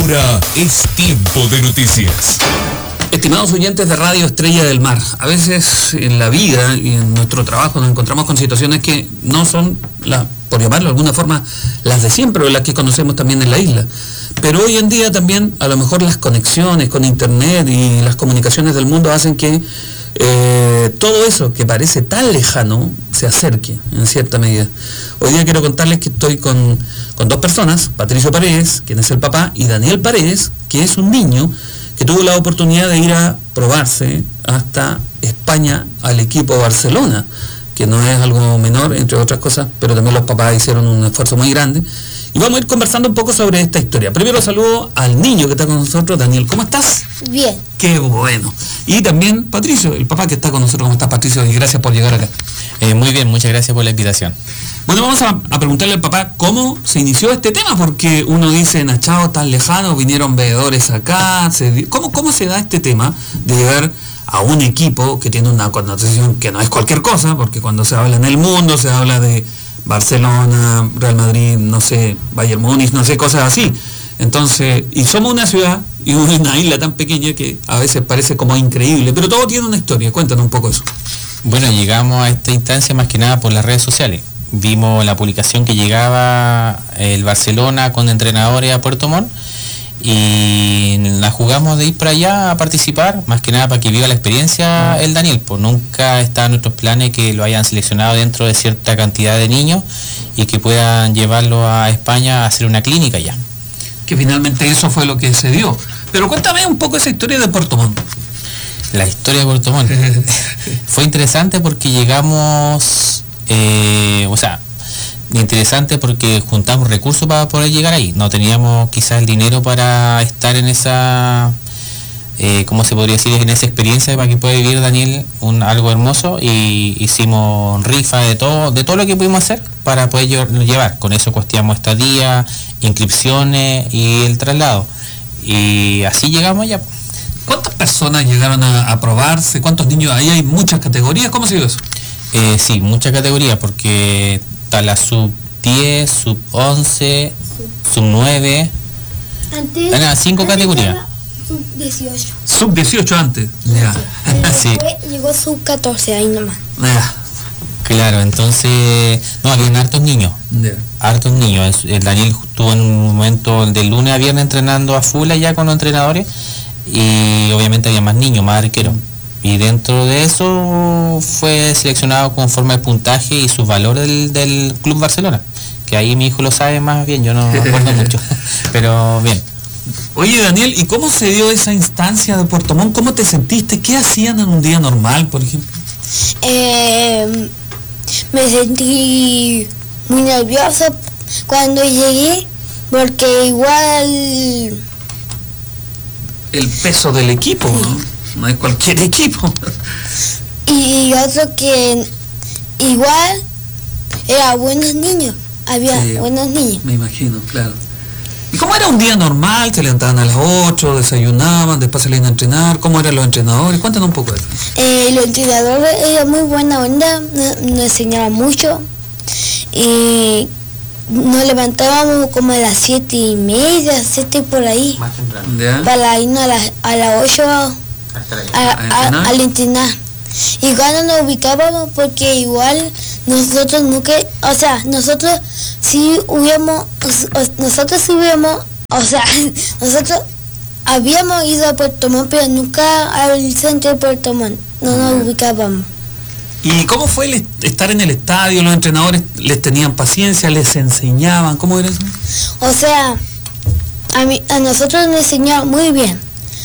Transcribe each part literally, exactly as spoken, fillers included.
Ahora es tiempo de noticias. Estimados oyentes de Radio Estrella del Mar, a veces en la vida y en nuestro trabajo nos encontramos con situaciones que no son, la, por llamarlo de alguna forma, las de siempre o las que conocemos también en la isla. Pero hoy en día también a lo mejor las conexiones con internet y las comunicaciones del mundo hacen que eh, todo eso que parece tan lejano se acerque en cierta medida. Hoy día quiero contarles que estoy con, con dos personas, Patricio Paredes, quien es el papá, y Daniel Paredes, que es un niño que tuvo la oportunidad de ir a probarse hasta España al equipo Barcelona, que no es algo menor, entre otras cosas, pero también los papás hicieron un esfuerzo muy grande. Y vamos a ir conversando un poco sobre esta historia. Primero saludo al niño que está con nosotros. Daniel, ¿cómo estás? Bien. Qué bueno. Y también Patricio, el papá que está con nosotros. ¿Cómo estás, Patricio? Y gracias por llegar acá. Eh, muy bien, muchas gracias por la invitación. Bueno, vamos a, a preguntarle al papá cómo se inició este tema, porque uno dice, Nachao, tan lejano, vinieron veedores acá. Se, ¿cómo, ¿Cómo se da este tema de llegar a un equipo que tiene una connotación que no es cualquier cosa? Porque cuando se habla en el mundo, se habla de Barcelona, Real Madrid, no sé, Bayern Múnich, no sé, cosas así. Entonces, y somos una ciudad y una isla tan pequeña que a veces parece como increíble, pero todo tiene una historia. Cuéntanos un poco eso. Bueno, llegamos a esta instancia más que nada por las redes sociales. Vimos la publicación que llegaba el Barcelona con entrenadores a Puerto Montt y la jugamos de ir para allá a participar, más que nada para que viva la experiencia el Daniel, pues nunca está en nuestros planes que lo hayan seleccionado dentro de cierta cantidad de niños y que puedan llevarlo a España a hacer una clínica allá. Que finalmente eso fue lo que se dio. Pero cuéntame un poco esa historia de Puerto Montt. La historia de Puerto Montt fue interesante porque llegamos, eh, o sea, interesante porque juntamos recursos para poder llegar ahí. No teníamos quizás el dinero para estar en esa, eh, ¿cómo se podría decir? En esa experiencia para que pueda vivir Daniel un, algo hermoso, y hicimos rifa de todo, de todo lo que pudimos hacer para poder llevar. Con eso costeamos estadía, inscripciones y el traslado. Y así llegamos allá. ¿Cuántas personas llegaron a, a probarse? ¿Cuántos niños? Ahí hay muchas categorías. ¿Cómo se dio eso? Eh, sí, muchas categorías, porque está la sub diez, sub once, sub nueve. Antes, Eran cinco antes categorías. sub dieciocho. Sub dieciocho antes. Ya. Sí. Después llegó sub catorce, ahí nomás. Ya. Claro, entonces, no, habían hartos niños, Ya. hartos niños. El Daniel estuvo en un momento de lunes a viernes entrenando a full allá con los entrenadores, y obviamente había más niños, más arqueros. Y dentro de eso fue seleccionado con forma de puntaje y sus valores del, del Club Barcelona, que ahí mi hijo lo sabe más bien, yo no me acuerdo mucho, pero bien. Oye, Daniel, ¿y cómo se dio esa instancia de Puerto Montt? ¿Cómo te sentiste? ¿Qué hacían en un día normal, por ejemplo? Eh, me sentí muy nerviosa cuando llegué, porque igual... El peso del equipo, ¿no? No es cualquier equipo. Y otro que igual era buenos niños, había Sí. buenos niños. Me imagino, claro. ¿Y cómo era un día normal? ¿Se levantaban a las ocho, desayunaban, después salían a entrenar? ¿Cómo eran los entrenadores? Cuéntanos un poco de eso. Eh, los entrenadores eran muy buena onda, nos, nos enseñaban mucho, y nos levantábamos como a las siete y media, siete por ahí, Más temprano. ¿Ya? para irnos a las a las ocho a, ¿A a- entrenar? al entrenar. Y cuando nos ubicábamos, porque igual nosotros nunca, o sea, nosotros sí hubiéramos, o- nosotros sí hubiéramos, o sea, nosotros habíamos ido a Puerto Montt, pero nunca al centro de Puerto Montt, no nos Ya. ubicábamos. ¿Y cómo fue el est- estar en el estadio? ¿Los entrenadores les tenían paciencia? ¿Les enseñaban? ¿Cómo era eso? O sea, a, mí, a nosotros nos enseñaron muy bien.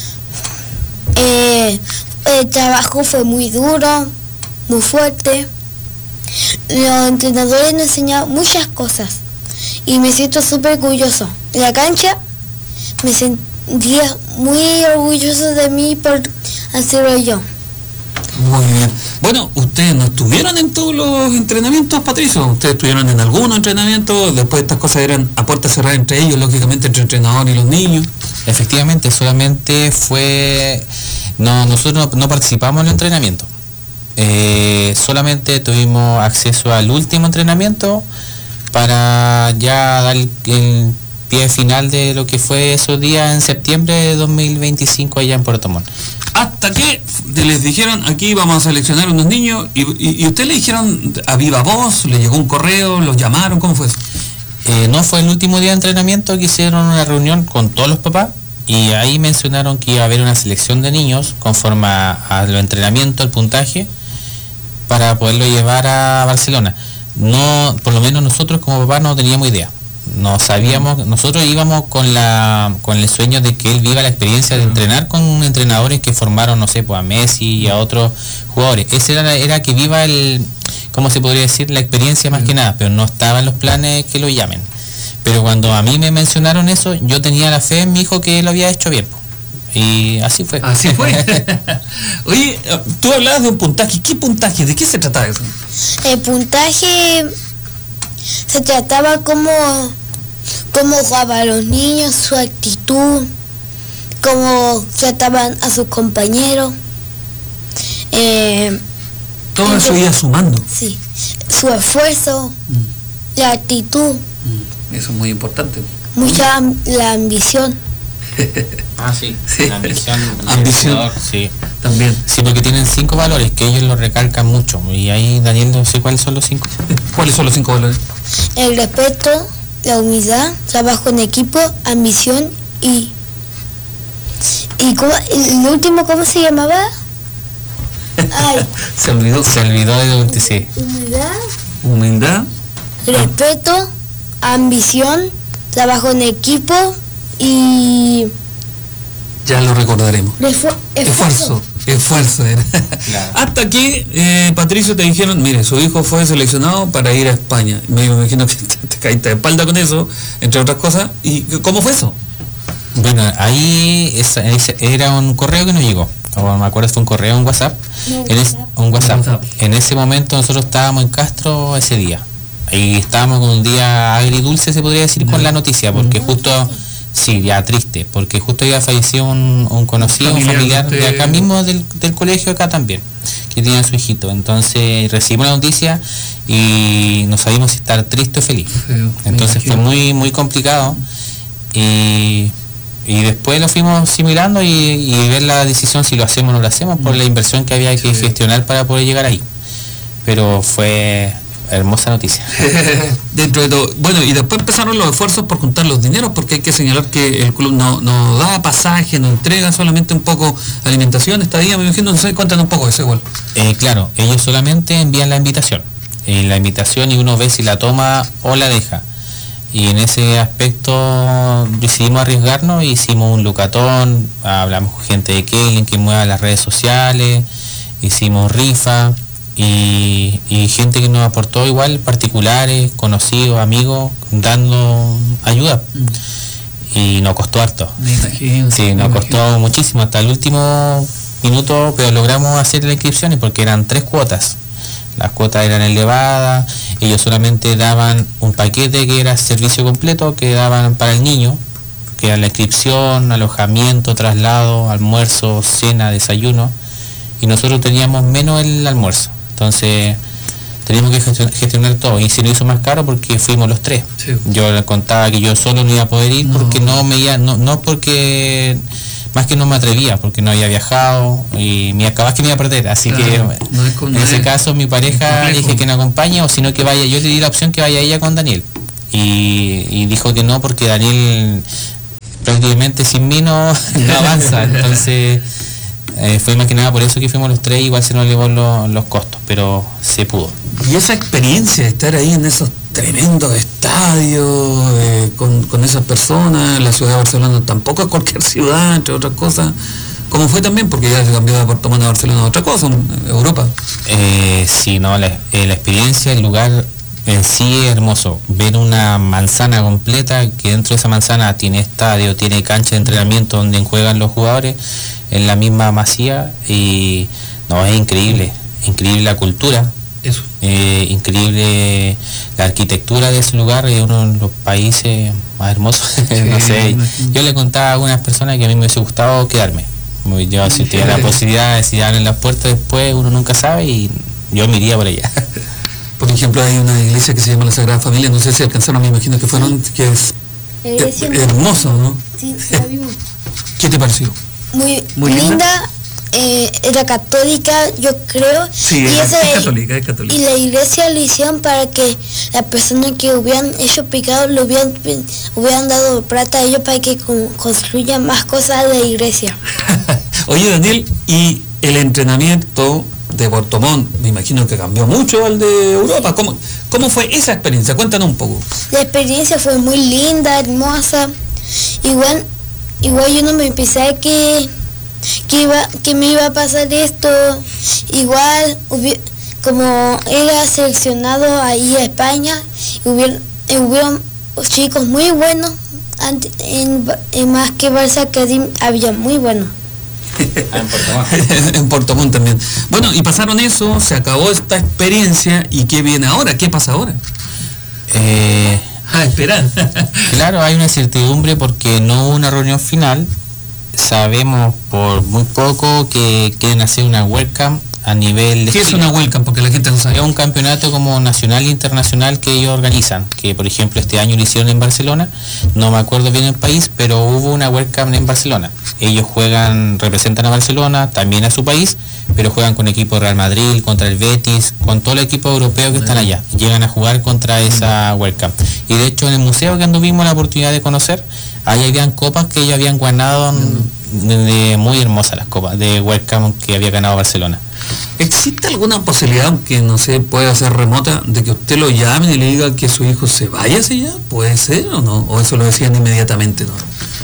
Eh, el trabajo fue muy duro, muy fuerte. Los entrenadores nos enseñaron muchas cosas y me siento súper orgulloso. En la cancha me sentía muy orgulloso de mí por hacerlo yo. Muy bien. Bueno, ustedes no estuvieron en todos los entrenamientos, Patricio. Ustedes estuvieron en algunos entrenamientos. Después estas cosas eran a puerta cerrada entre ellos, lógicamente entre el entrenador y los niños. Efectivamente, solamente fue, no, nosotros no, no participamos en el entrenamiento. Eh, solamente tuvimos acceso al último entrenamiento para ya dar el, el pie final de lo que fue esos días en septiembre de dos mil veinticinco allá en Puerto Montt. Hasta que les dijeron, aquí vamos a seleccionar unos niños, y, y, y ustedes le dijeron a viva voz, le llegó un correo, los llamaron, ¿cómo fue eso? Eh, no, fue el último día de entrenamiento que hicieron una reunión con todos los papás, y ahí mencionaron que iba a haber una selección de niños conforme a, a los entrenamientos, el puntaje, para poderlo llevar a Barcelona. No, por lo menos nosotros como papás no teníamos idea. No sabíamos, nosotros íbamos con la con el sueño de que él viva la experiencia de entrenar con entrenadores que formaron, no sé, pues a Messi y a otros jugadores. Ese era, era que viva el, ¿cómo se podría decir? La experiencia más que nada, pero no estaba en los planes que lo llamen. Pero cuando a mí me mencionaron eso, yo tenía la fe en mi hijo que lo había hecho bien. Y así fue. Así fue. Oye, tú hablabas de un puntaje. ¿Qué puntaje? ¿De qué se trataba eso? El puntaje se trataba como cómo jugaban los niños, su actitud, cómo trataban a sus compañeros. Eh, Todo eso iba sumando. Sí, su esfuerzo, mm. la actitud. Mm. Eso es muy importante. Mucha la ambición. Ah, sí, sí. La ambición. Ambición, sí. También. Sí, porque tienen cinco valores que ellos lo recalcan mucho. Y ahí, Daniel, no sé cuáles son los cinco. ¿Cuáles son los cinco valores? El respeto, la humildad, trabajo en equipo, ambición y... ¿Y cómo, el último cómo se llamaba? Ay. Se olvidó. Se olvidó de sí. Humildad. Humildad. Respeto, ambición, trabajo en equipo y... Ya lo recordaremos. Esfu esfuerzo. Esfuerzo era. Claro. Hasta que, eh, Patricio, te dijeron, mire, su hijo fue seleccionado para ir a España. Me imagino que te, te caíste de espalda con eso, entre otras cosas. ¿Y cómo fue eso? Bueno, ahí esa, ese era un correo que nos llegó. O me acuerdo, fue un correo, un WhatsApp. No, en es, un WhatsApp. WhatsApp. En ese momento nosotros estábamos en Castro ese día. Ahí estábamos con un día agridulce, se podría decir, no. con la noticia, porque no. justo... Sí, ya triste, porque justo ya falleció un, un conocido, un familiar, familiar de acá mismo del, del colegio acá también, que tenía a su hijito. Entonces recibimos la noticia y no sabíamos si estar triste o feliz. Sí, entonces fue muy muy complicado y, y después lo fuimos simulando y, y ver la decisión si lo hacemos o no lo hacemos por la inversión que había que sí. gestionar para poder llegar ahí. Pero fue... hermosa noticia. Dentro de todo. Bueno, y después empezaron los esfuerzos por juntar los dineros, porque hay que señalar que el club no, no da pasaje, no entrega solamente un poco alimentación, estadía, me imagino, no sé, cuéntanos un poco de eso igual. Eh, claro, ellos solamente envían la invitación. Eh, la invitación y uno ve si la toma o la deja. Y en ese aspecto decidimos arriesgarnos, hicimos un lucatón, hablamos con gente de Keilen que mueva las redes sociales, hicimos rifa. Y, y gente que nos aportó igual, particulares, conocidos, amigos, dando ayuda. Mm. Y nos costó harto. Me imagino. Sí, nos costó imagino. muchísimo, hasta el último minuto, pero logramos hacer las inscripciones porque eran tres cuotas. Las cuotas eran elevadas, ellos solamente daban un paquete que era servicio completo, que daban para el niño, que era la inscripción, alojamiento, traslado, almuerzo, cena, desayuno, y nosotros teníamos menos el almuerzo. Entonces teníamos que gestionar todo y se nos hizo más caro porque fuimos los tres. Sí. Yo le contaba que yo solo no iba a poder ir no. porque no me iba, no, no porque más que no me atrevía, porque no había viajado y me acabas que me iba a perder, así claro, que no es con en ese caso mi pareja dije que no acompañe o sino que vaya, yo le di la opción que vaya ella con Daniel y, y dijo que no porque Daniel prácticamente sin mí no, no avanza, entonces Eh, fue más que nada por eso que fuimos los tres, igual se nos elevó lo, los costos, pero se pudo. Y esa experiencia de estar ahí en esos tremendos estadios, eh, con, con esas personas, la ciudad de Barcelona tampoco es cualquier ciudad, entre otras cosas, ¿cómo fue también? Porque ya se cambió de Puerto Montt a Barcelona a otra cosa, en Europa. Eh, sí, no, la, eh, la experiencia, el lugar en sí es hermoso. Ver una manzana completa, que dentro de esa manzana tiene estadio, tiene cancha de entrenamiento donde juegan los jugadores, en la misma masía, y no, es increíble, increíble la cultura, eso. Eh, increíble la arquitectura de ese lugar, es uno de los países más hermosos, sí, no sé, yo le contaba a algunas personas que a mí me hubiese gustado quedarme, yo si tuviera la posibilidad de si abren las puertas después, uno nunca sabe y yo me iría por allá. Por ejemplo, hay una iglesia que se llama la Sagrada Familia, no sé si alcanzaron, me imagino que fueron, que es La iglesia Eh, hermoso, ¿no? sí, la vimos. ¿Qué te pareció? Muy, Muy linda. linda. Eh, era católica, yo creo. Sí, y es, esa- es católica, es católica. Y la iglesia lo hicieron para que las personas que hubieran hecho pecado le hubieran, hubieran dado plata a ellos para que con- construyan más cosas de la iglesia. Oye, Daniel, y el entrenamiento de Puerto Montt, me imagino que cambió mucho al de Europa. ¿Cómo, cómo fue esa experiencia? Cuéntanos un poco. La experiencia fue muy linda, hermosa. Igual, igual yo no me pensaba que, que, iba, que me iba a pasar esto. Igual, hubi- como era seleccionado ahí a España, hubier- eh, hubieron chicos muy buenos, ante- en, en más que Barça Academy había muy buenos. Ah, en Puerto Montt. En Puerto Montt también. Bueno, y pasaron eso, se acabó esta experiencia, ¿y qué viene ahora? ¿Qué pasa ahora? Eh, A esperar. Claro, hay una incertidumbre porque no hubo una reunión final. Sabemos por muy poco que quieren hacer una webcam a nivel de ¿Qué es Chile. una welcome? Porque la gente no Es sabe. un campeonato como nacional e internacional que ellos organizan, que por ejemplo este año lo hicieron en Barcelona, no me acuerdo bien el país, pero hubo una webcam en Barcelona. Ellos juegan, representan a Barcelona, también a su país, pero juegan con equipo de Real Madrid, contra el Betis, con todo el equipo europeo que están allá. Llegan a jugar contra esa webcam. Y de hecho en el museo que anduvimos la oportunidad de conocer, ahí habían copas que ellos habían ganado, de, de- muy hermosas las copas de webcam que había ganado Barcelona. ¿Existe alguna posibilidad, aunque no sé, puede ser remota, de que usted lo llame y le diga que su hijo se vaya hacia allá? ¿Puede ser o no? ¿O eso lo decían inmediatamente? ¿No?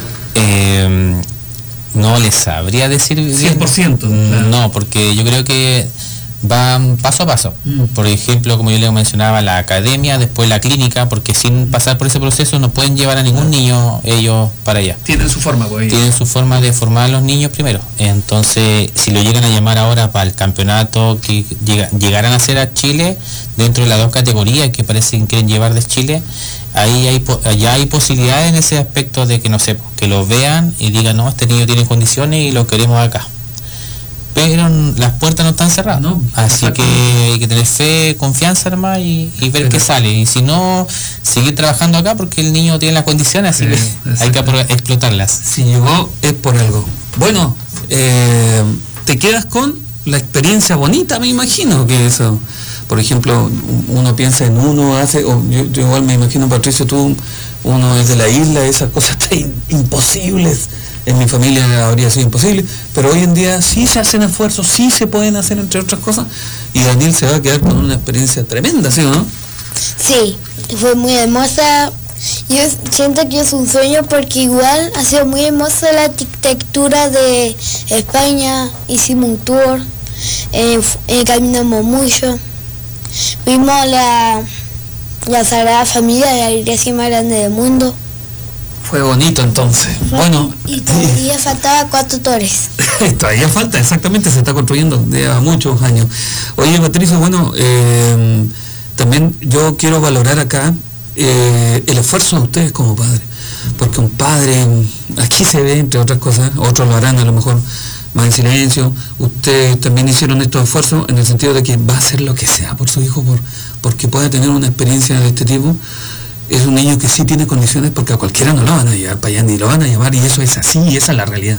Eh, no les sabría decir bien. cien por ciento, Mm, claro. No, porque yo creo que van paso a paso. Mm. Por ejemplo, como yo les mencionaba, la academia, después la clínica, porque sin pasar por ese proceso no pueden llevar a ningún niño ellos para allá. Tienen su forma, pues. Tienen su forma de formar a los niños primero. Entonces, si lo llegan a llamar ahora para el campeonato que llega, llegarán a hacer a Chile, dentro de las dos categorías que parecen que quieren llevar de Chile, ahí hay, po- allá hay posibilidades en ese aspecto de que, no sé, que lo vean y digan, no, este niño tiene condiciones y lo queremos acá. Pero n- las puertas no están cerradas, No, así exacto. que hay que tener fe, confianza, hermano, y, y ver Pero- qué sale. Y si no, seguir trabajando acá porque el niño tiene las condiciones, así Sí, que hay que exacto. apro- explotarlas. Si llegó es por algo. Bueno, eh, te quedas con la experiencia bonita, me imagino que eso. Por ejemplo, uno piensa en uno, hace, o yo, yo igual me imagino, Patricio, tú, uno es de la isla, esas cosas tan imposibles. En mi familia habría sido imposible, pero hoy en día sí se hacen esfuerzos, sí se pueden hacer, entre otras cosas, y Daniel se va a quedar con una experiencia tremenda, ¿sí o no? Sí, fue muy hermosa. Yo siento que es un sueño porque igual ha sido muy hermosa la arquitectura de España. Hicimos un tour, eh, fu- eh, caminamos mucho. Vimos la, la Sagrada Familia de la iglesia más grande del mundo. Fue bonito entonces. Bueno, Y todavía faltaba cuatro torres. todavía falta, exactamente, se está construyendo, lleva muchos años. Oye, Patricio, bueno, eh, también yo quiero valorar acá eh, el esfuerzo de ustedes como padres, porque un padre, aquí se ve, entre otras cosas, otros lo harán a lo mejor más en silencio, ustedes también hicieron estos esfuerzos en el sentido de que va a hacer lo que sea por su hijo, por porque pueda tener una experiencia de este tipo. Es un niño que sí tiene condiciones, porque a cualquiera no lo van a llevar para allá, ni lo van a llamar, y eso es así, y esa es la realidad.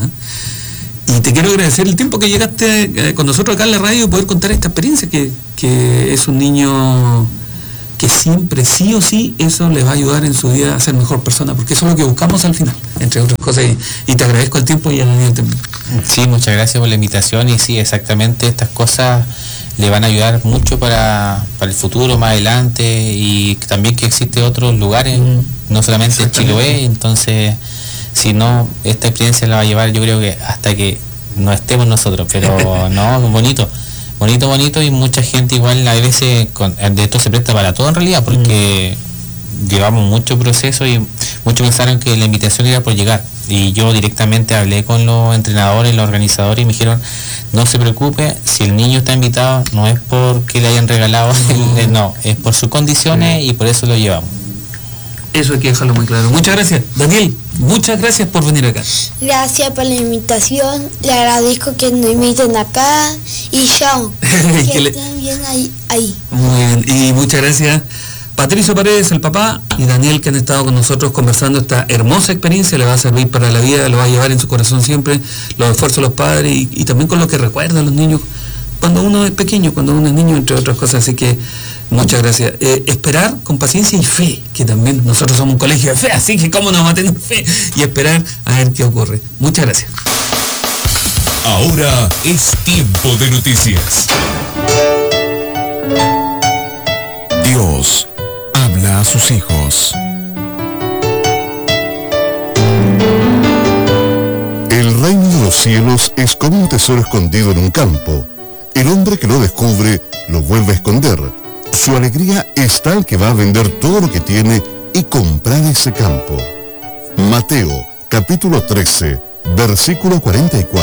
Y te quiero agradecer el tiempo que llegaste eh, con nosotros acá en la radio y poder contar esta experiencia, que, que es un niño que siempre, sí o sí, eso le va a ayudar en su vida a ser mejor persona, porque eso es lo que buscamos al final, entre otras cosas, y, y te agradezco el tiempo y a Daniel también. Sí, muchas gracias por la invitación y sí, exactamente estas cosas le van a ayudar mucho para, para el futuro más adelante y también que existe otros lugares, Mm. no solamente en Exactamente. Chiloé, entonces si no, esta experiencia la va a llevar yo creo que hasta que no estemos nosotros, pero no, bonito, bonito, bonito y mucha gente igual a veces con, de esto se presta para todo en realidad porque llevamos mucho proceso y muchos pensaron que la invitación era por llegar y yo directamente hablé con los entrenadores, los organizadores y me dijeron no se preocupe, si el niño está invitado no es porque le hayan regalado, No. el- no, es por sus condiciones y por eso lo llevamos. Eso hay que dejarlo muy claro. Muchas gracias, Daniel, muchas gracias por venir acá. Gracias por la invitación. Le agradezco que nos inviten acá. Y chao. Que Que le- estén bien ahí. ahí. Muy bien, y muchas gracias Patricio Paredes, el papá, y Daniel, que han estado con nosotros conversando esta hermosa experiencia, le va a servir para la vida, lo va a llevar en su corazón siempre, los esfuerzos de los padres y, y también con lo que recuerdan los niños cuando uno es pequeño, cuando uno es niño, entre otras cosas. Así que muchas gracias. Eh, esperar con paciencia y fe, que también nosotros somos un colegio de fe, así que cómo no vamos a tener fe, y esperar a ver qué ocurre. Muchas gracias. Ahora es tiempo de noticias. Dios habla a sus hijos. El reino de los cielos es como un tesoro escondido en un campo. El hombre que lo descubre lo vuelve a esconder. Su alegría es tal que va a vender todo lo que tiene y comprar ese campo. Mateo, capítulo trece, versículo cuarenta y cuatro.